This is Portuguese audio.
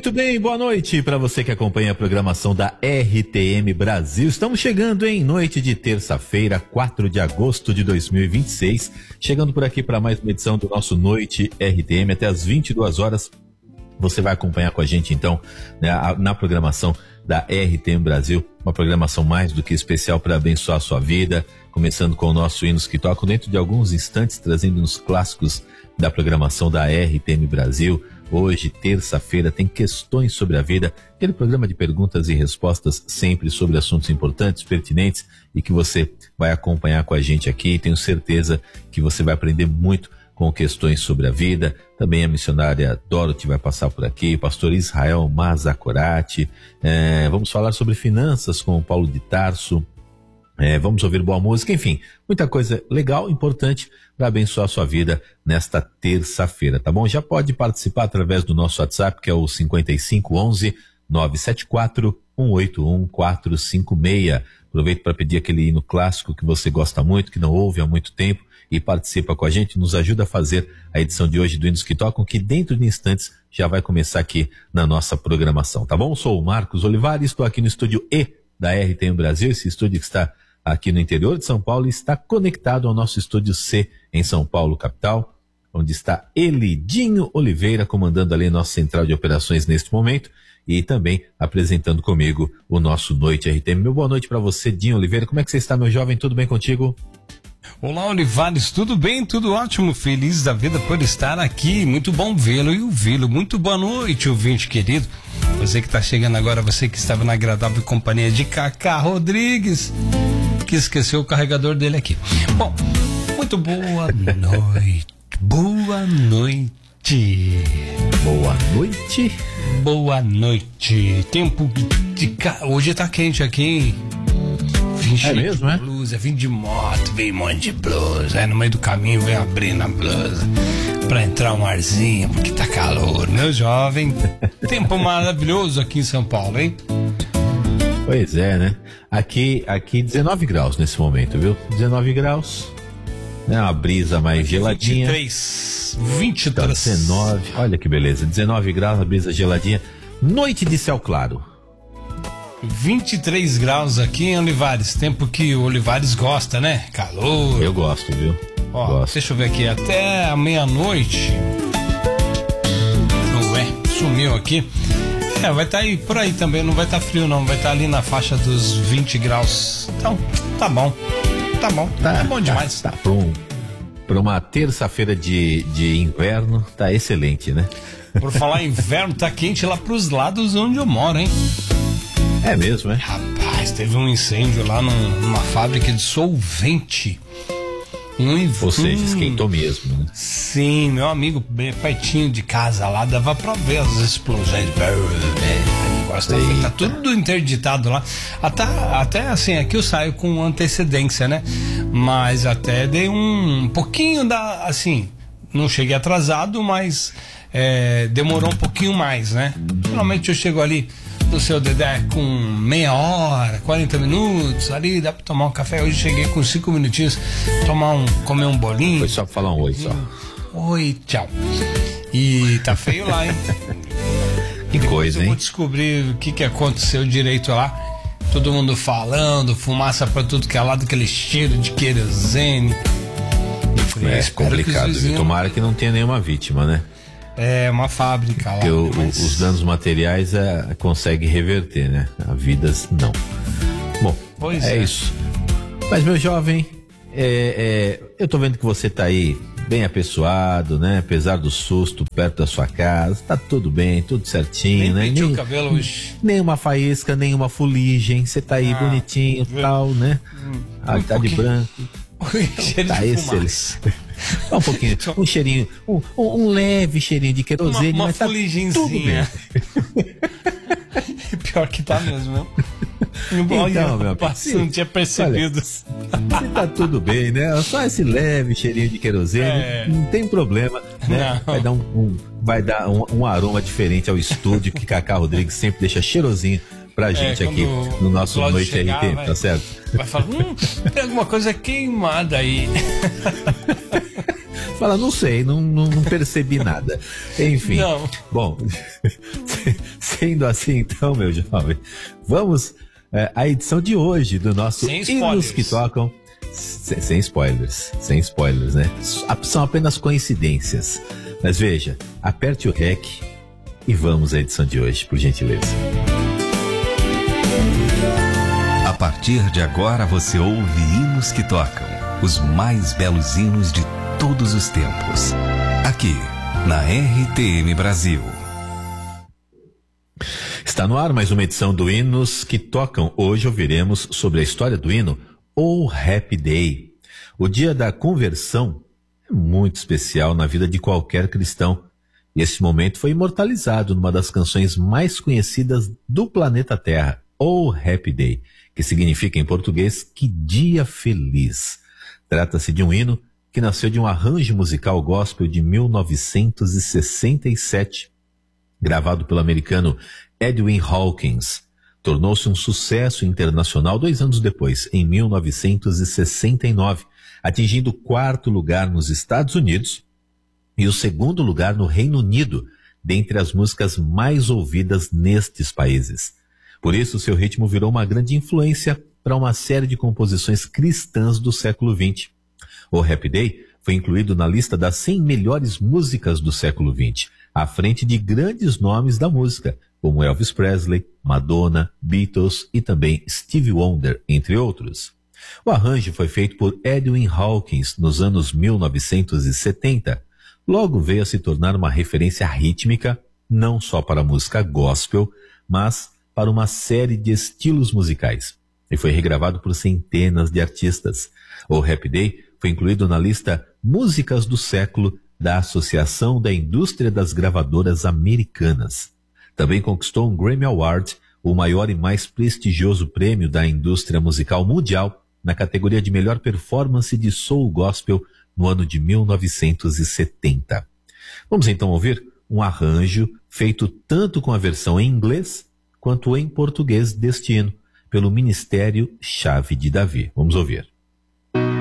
Muito bem, boa noite para você que acompanha a programação da RTM Brasil. Estamos chegando em noite de terça-feira, 4 de agosto de 2026. Chegando por aqui para mais uma edição do nosso Noite RTM até às 22 horas. Você vai acompanhar com a gente então, né, na programação da RTM Brasil, uma programação mais do que especial para abençoar a sua vida, começando com o nosso Hinos que Tocam, dentro de alguns instantes, trazendo uns clássicos da programação da RTM Brasil. Hoje, terça-feira, tem Questões sobre a Vida, aquele programa de perguntas e respostas sempre sobre assuntos importantes, pertinentes e que você vai acompanhar com a gente aqui. Tenho certeza que você vai aprender muito com Questões sobre a Vida. Também a missionária Dorothy vai passar por aqui, pastor Israel Mazacorati. Vamos falar sobre finanças com o Paulo de Tarso. Vamos ouvir boa música, enfim, muita coisa legal, importante para abençoar a sua vida nesta terça-feira, tá bom? Já pode participar através do nosso WhatsApp, que é o 5511-974-181-456. Aproveito para pedir aquele hino clássico que você gosta muito, que não ouve há muito tempo, e participa com a gente, nos ajuda a fazer a edição de hoje do Hinos que Tocam, que dentro de instantes já vai começar aqui na nossa programação, tá bom? Sou o Marcos Olivari, estou aqui no estúdio E da RTM Brasil, esse estúdio que está aqui no interior de São Paulo e está conectado ao nosso estúdio C em São Paulo, capital, onde está Elidinho Oliveira comandando ali a nossa central de operações neste momento e também apresentando comigo o nosso Noite RTM. Meu boa noite para você, Dinho Oliveira. Como é que você está, meu jovem? Tudo bem contigo? Olá, Olivares, tudo bem? Tudo ótimo, feliz da vida por estar aqui, muito bom vê-lo e ouvi-lo. Muito boa noite, ouvinte querido, você que está chegando agora, você que estava na agradável companhia de Cacá Rodrigues, que esqueceu o carregador dele aqui. Bom, muito boa noite, boa noite. Boa noite. Boa noite, tempo de... Hoje tá quente aqui, hein? É mesmo, de blusa, vim de moto, vem um monte de blusa. Aí no meio do caminho vem abrindo a blusa pra entrar um arzinho, porque tá calor, meu jovem. Tempo maravilhoso aqui em São Paulo, hein? Pois é, né? Aqui 19 graus nesse momento, viu? 19 graus, né? Uma brisa mais geladinha. 23. Então, 19, olha que beleza, 19 graus, uma brisa geladinha. Noite de céu claro. 23 graus aqui em Olivares, tempo que o Olivares gosta, né? Calor. Eu gosto, viu? Ó, gosto. Deixa eu ver aqui, até a meia-noite. Ué, sumiu aqui. Vai estar aí por aí também, não vai estar frio não, vai estar ali na faixa dos 20 graus. Então, tá bom. Tá bom demais. Tá bom. Para uma terça-feira de inverno, tá excelente, né? Por falar em inverno, tá quente lá pros lados onde eu moro, hein? É mesmo, é? Rapaz, teve um incêndio lá numa fábrica de solvente. Ou seja, esquentou mesmo, né? Sim, meu amigo, bem pertinho de casa lá, dava pra ver as explosões. Tá tudo interditado lá. Até assim, aqui eu saio com antecedência, né? Mas até dei um pouquinho assim, não cheguei atrasado, mas demorou um pouquinho mais, né? Geralmente eu chego ali do seu Dedé com meia hora, 40 minutos, ali dá pra tomar um café. Hoje cheguei com 5 minutinhos, comer um bolinho. Foi só pra falar um oi só. Oi, tchau. E tá feio lá, hein? Que coisa, hein? Eu vou descobrir o que aconteceu direito lá. Todo mundo falando, fumaça pra tudo que é lado, aquele cheiro de querosene. É complicado, viu? Tomara que não tenha nenhuma vítima, né? É uma fábrica lá. Porque os danos materiais consegue reverter, né? A vidas não. Bom, pois é isso. Mas, meu jovem, eu tô vendo que você tá aí bem apessoado, né? Apesar do susto perto da sua casa, tá tudo bem, tudo certinho, né? Nem o cabelo hoje. Nem uma faísca, nem uma fuligem. Você tá aí bonitinho e tal, né? Tá de branco. Cheiro tá de excelente. Um pouquinho, um cheirinho, um leve cheirinho de querosene, uma mas tá tudo bem. Pior que tá mesmo, né? Então, meu amigo, não tinha percebido. Olha, tá tudo bem, né? Só esse leve cheirinho de querosene, não tem problema, né? Vai dar um aroma diferente ao estúdio que Cacá Rodrigues sempre deixa cheirosinho pra gente aqui no nosso Noite RTM, tá certo? Vai falar, tem alguma coisa queimada aí. Fala, não sei, não percebi nada. Enfim, bom, Sendo assim, então, meu jovem, vamos à edição de hoje do nosso Hinos que Tocam. Sem spoilers, né? São apenas coincidências. Mas veja, aperte o REC e vamos à edição de hoje, por gentileza. A partir de agora você ouve Hinos que Tocam, os mais belos hinos de todos os tempos. Aqui, na RTM Brasil. Está no ar mais uma edição do Hinos que Tocam. Hoje ouviremos sobre a história do hino O Happy Day. O dia da conversão é muito especial na vida de qualquer cristão. E esse momento foi imortalizado numa das canções mais conhecidas do planeta Terra, O Happy Day, que significa em português que dia feliz. Trata-se de um hino que nasceu de um arranjo musical gospel de 1967, gravado pelo americano Edwin Hawkins. Tornou-se um sucesso internacional 2 anos depois, em 1969, atingindo o 4º lugar nos Estados Unidos e o 2º lugar no Reino Unido, dentre as músicas mais ouvidas nestes países. Por isso, seu ritmo virou uma grande influência para uma série de composições cristãs do século XX. O Happy Day foi incluído na lista das 100 melhores músicas do século XX, à frente de grandes nomes da música, como Elvis Presley, Madonna, Beatles e também Stevie Wonder, entre outros. O arranjo foi feito por Edwin Hawkins nos anos 1970. Logo veio a se tornar uma referência rítmica, não só para a música gospel, mas para uma série de estilos musicais. E foi regravado por centenas de artistas. O Happy Day foi incluído na lista Músicas do Século da Associação da Indústria das Gravadoras Americanas. Também conquistou um Grammy Award, o maior e mais prestigioso prêmio da indústria musical mundial, na categoria de melhor performance de soul gospel no ano de 1970. Vamos então ouvir um arranjo feito tanto com a versão em inglês quanto em português deste hino, pelo Ministério Chave de Davi. Vamos ouvir.